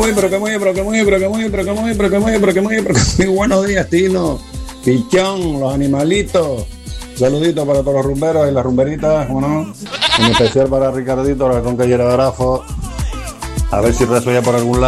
muy buenos días, Tino, Pichón, los animalitos. Saludito para todos los rumberos y las rumberitas, ¿no? En especial para Ricardito, la conca Grafo. A ver si rezo ya por algún lado.